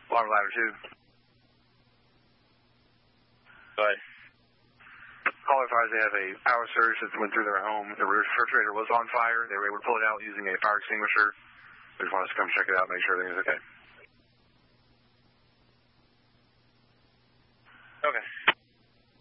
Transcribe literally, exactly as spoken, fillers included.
Alarm ladder two. Go ahead. Caller advised they have a power surge that went through their home. The refrigerator was on fire. They were able to pull it out using a fire extinguisher. They just want us to come check it out, make sure everything's okay.